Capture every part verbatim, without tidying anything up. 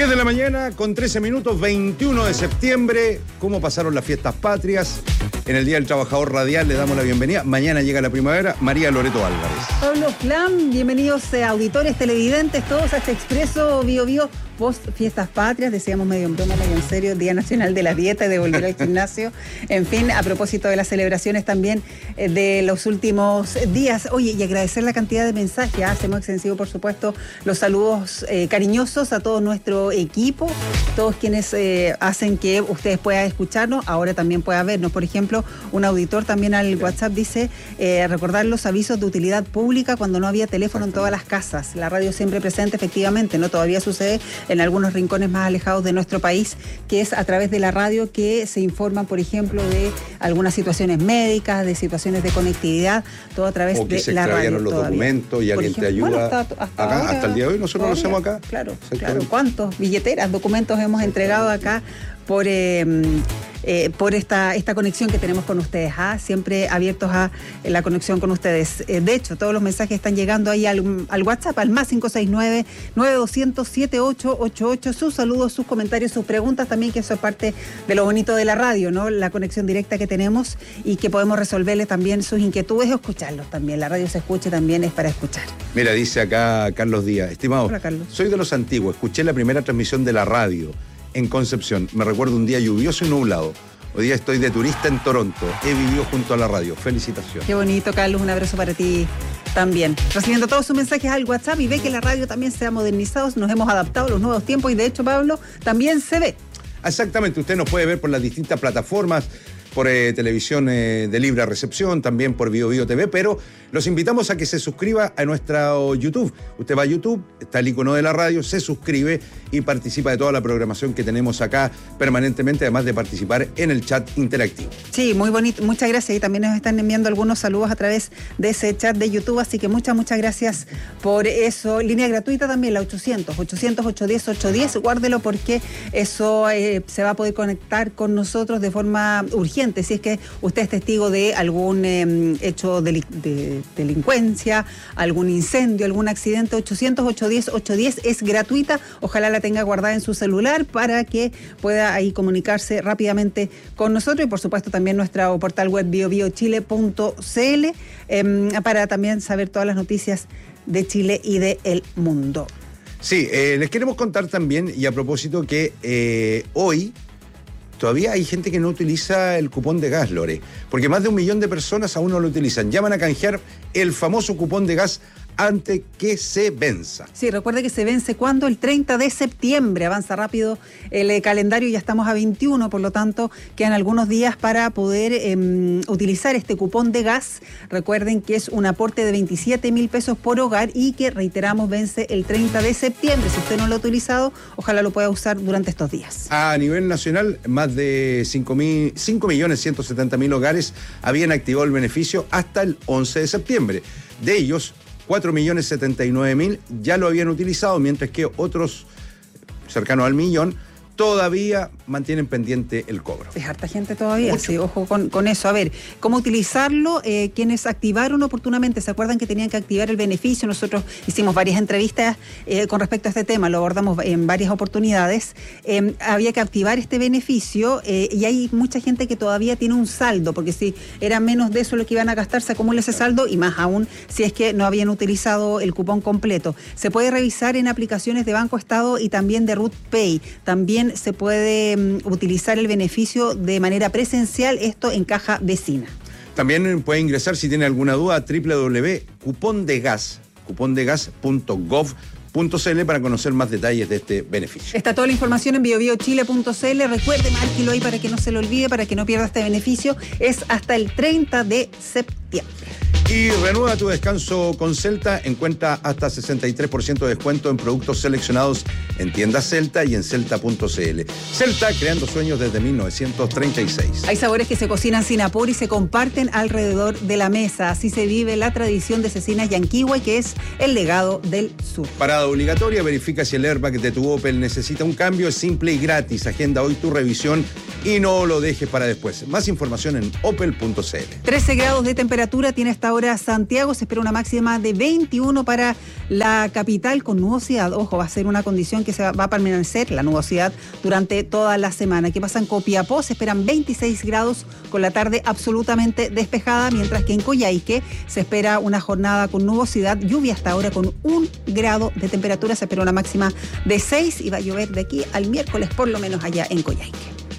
diez de la mañana con trece minutos, veintiuno de septiembre. ¿Cómo pasaron las fiestas patrias? En el Día del Trabajador Radial le damos la bienvenida. Mañana llega la primavera. María Loreto Álvarez. Pablo Flam, bienvenidos eh, auditores, televidentes, todos a este Expreso Bio Bio post fiestas patrias. Decíamos medio en broma, medio en serio, Día Nacional de la Dieta y de volver al gimnasio. En fin, a propósito de las celebraciones también eh, de los últimos días. Oye, y agradecer la cantidad de mensajes. Hacemos extensivo, por supuesto, los saludos eh, cariñosos a todo nuestro equipo, todos quienes eh, hacen que ustedes puedan escucharnos, ahora también puedan vernos. Por ejemplo, un auditor también al WhatsApp dice eh, recordar los avisos de utilidad pública cuando no había teléfono en todas las casas. La radio siempre presente, efectivamente, no todavía sucede en algunos rincones más alejados de nuestro país, que es a través de la radio que se informan, por ejemplo, de algunas situaciones médicas, de situaciones de conectividad, todo a través o que de se la radio. los todavía. documentos y alguien ejemplo, te ayuda. Bueno, hasta, hasta, acá, ahora, hasta el día de hoy nosotros todavía, lo hacemos acá. Claro, claro. ¿Cuántos billeteras, documentos hemos entregado acá por eh, eh, por esta, esta conexión que tenemos con ustedes? ¿ah? Siempre abiertos a eh, la conexión con ustedes. Eh, de hecho, todos los mensajes están llegando ahí al, al WhatsApp, al más cinco seis nueve, nueve dos cero cero, siete ocho ocho ocho. Sus saludos, sus comentarios, sus preguntas también, que eso es parte de lo bonito de la radio, ¿no? La conexión directa que tenemos y que podemos resolverle también sus inquietudes o escucharlos también. La radio se escuche también, es para escuchar. Mira, dice acá Carlos Díaz. Estimado, Hola, Carlos. Soy de los antiguos. Escuché la primera transmisión de la radio en Concepción. Me recuerdo un día lluvioso y nublado. Hoy día estoy de turista en Toronto. He vivido junto a la radio. Felicitaciones. Qué bonito, Carlos. Un abrazo para ti también. Recibiendo todos sus mensajes al WhatsApp y ve que la radio también se ha modernizado. Nos hemos adaptado a los nuevos tiempos y de hecho, Pablo, también se ve. Exactamente. Usted nos puede ver por las distintas plataformas, por eh, televisión eh, de libre recepción, también por Bio Bio T V, pero los invitamos a que se suscriba a nuestro YouTube. Usted va a YouTube, está el icono de la radio, se suscribe y participa de toda la programación que tenemos acá permanentemente, además de participar en el chat interactivo. Sí, muy bonito, muchas gracias. Y también nos están enviando algunos saludos a través de ese chat de YouTube, así que muchas, muchas gracias por eso. Línea gratuita también, la ochocientos, ochocientos, ochocientos diez, ochocientos diez, guárdelo porque eso eh, se va a poder conectar con nosotros de forma urgente. Si es que usted es testigo de algún eh, hecho de, de delincuencia, algún incendio, algún accidente, ochocientos, ochocientos diez, ochocientos diez es gratuita. Ojalá la tenga guardada en su celular para que pueda ahí comunicarse rápidamente con nosotros y por supuesto también nuestro portal web bio bio chile punto c l eh, para también saber todas las noticias de Chile y del mundo. Sí, eh, les queremos contar también, y a propósito, que eh, hoy todavía hay gente que no utiliza el cupón de gas, Lore, porque más de un millón de personas aún no lo utilizan. Llaman a canjear el famoso cupón de gas antes que se venza. Sí, recuerde que se vence cuando el treinta de septiembre, avanza rápido el eh, calendario, ya estamos a veintiuno, por lo tanto quedan algunos días para poder eh, utilizar este cupón de gas. Recuerden que es un aporte de veintisiete mil pesos por hogar y que, reiteramos, vence el treinta de septiembre. Si usted no lo ha utilizado, ojalá lo pueda usar durante estos días. A nivel nacional, más de cinco millones ciento setenta mil hogares habían activado el beneficio hasta el once de septiembre. De ellos, cuatro millones setenta y nueve mil ya lo habían utilizado, mientras que otros cercanos al millón todavía mantienen pendiente el cobro. Es harta gente todavía, Mucho. sí, ojo con, con eso. A ver, ¿cómo utilizarlo? Eh, quienes activaron oportunamente, ¿se acuerdan que tenían que activar el beneficio? Nosotros hicimos varias entrevistas eh, con respecto a este tema, lo abordamos en varias oportunidades. Eh, había que activar este beneficio eh, y hay mucha gente que todavía tiene un saldo, porque si era menos de eso lo que iban a gastar, se acumula ese saldo y más aún si es que no habían utilizado el cupón completo. Se puede revisar en aplicaciones de Banco Estado y también de Ruth Pay. También se puede um, utilizar el beneficio de manera presencial, esto en caja vecina. También puede ingresar, si tiene alguna duda, a doble u doble u doble u punto cupón de gas, cupón de gas punto gov punto c l para conocer más detalles de este beneficio. Está toda la información en bio bio chile punto c l. Recuerde, márquelo ahí para que no se lo olvide, para que no pierda este beneficio. Es hasta el treinta de septiembre. Y renueva tu descanso con Celta. Encuentra hasta sesenta y tres por ciento de descuento en productos seleccionados en tiendas Celta y en celta punto c l. Celta, creando sueños desde mil novecientos treinta y seis. Hay sabores que se cocinan sin apuro y se comparten alrededor de la mesa. Así se vive la tradición de Cecinas Yanquihue, que es el legado del sur. Parada obligatoria, verifica si el airbag de tu Opel necesita un cambio. Es simple y gratis. Agenda hoy tu revisión y no lo dejes para después. Más información en opel punto c l. trece grados de temperatura tiene esta hora ahora Santiago, se espera una máxima de veintiuno para la capital con nubosidad. Ojo, va a ser una condición que se va, va a permanecer la nubosidad durante toda la semana. ¿Qué pasa en Copiapó? Se esperan veintiséis grados con la tarde absolutamente despejada, mientras que en Coyhaique se espera una jornada con nubosidad, lluvia hasta ahora con un grado de temperatura, se espera una máxima de seis y va a llover de aquí al miércoles por lo menos allá en Coyhaique.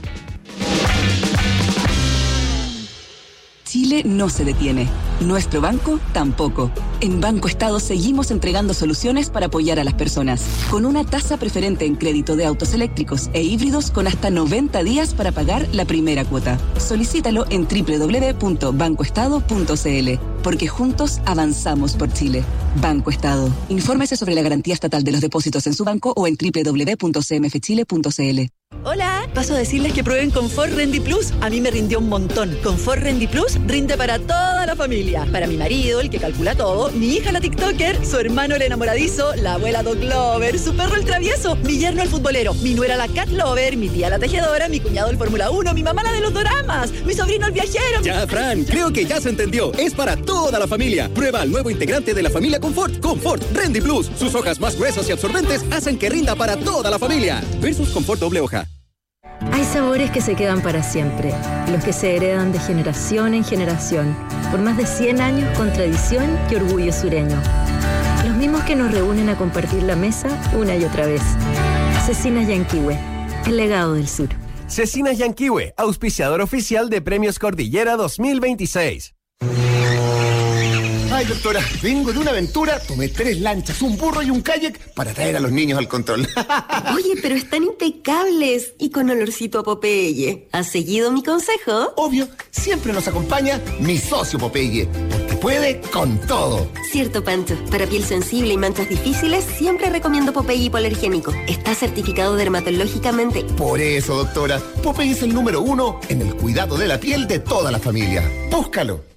Chile no se detiene. Nuestro banco tampoco. En Banco Estado seguimos entregando soluciones para apoyar a las personas. Con una tasa preferente en crédito de autos eléctricos e híbridos con hasta noventa días para pagar la primera cuota. Solicítalo en doble u doble u doble u punto banco estado punto c l. Porque juntos avanzamos por Chile. Banco Estado. Infórmese sobre la garantía estatal de los depósitos en su banco o en doble u doble u doble u punto c m f chile punto c l. Hola, paso a decirles que prueben Confort Rendi Plus. A mí me rindió un montón. Confort Rendi Plus rinde para toda la familia. Para mi marido, el que calcula todo, mi hija la TikToker, su hermano el enamoradizo, la abuela Dog Lover, su perro el travieso, mi yerno el futbolero, mi nuera la Cat Lover, mi tía la tejedora, mi cuñado el Fórmula uno, mi mamá la de los doramas, mi sobrino el viajero. Mi... Ya, Fran, creo que ya se entendió. Es para toda la familia. Prueba el nuevo integrante de la familia Confort, Confort Rendi Plus. Sus hojas más gruesas y absorbentes hacen que rinda para toda la familia. Versus Confort doble hoja. Hay sabores que se quedan para siempre, los que se heredan de generación en generación, por más de cien años con tradición y orgullo sureño. Los mismos que nos reúnen a compartir la mesa una y otra vez. Cecinas Yanquihue, el legado del sur. Cecinas Yanquihue, auspiciador oficial de Premios Cordillera dos mil veintiséis. Ay, doctora, vengo de una aventura, tomé tres lanchas, un burro y un kayak para traer a los niños al control. Oye, pero están impecables y con olorcito a Popeye. ¿Has seguido mi consejo? Obvio, siempre nos acompaña mi socio Popeye, porque puede con todo. Cierto, Pancho. Para piel sensible y manchas difíciles, siempre recomiendo Popeye hipoalergénico. Está certificado dermatológicamente. Por eso, doctora, Popeye es el número uno en el cuidado de la piel de toda la familia. Búscalo.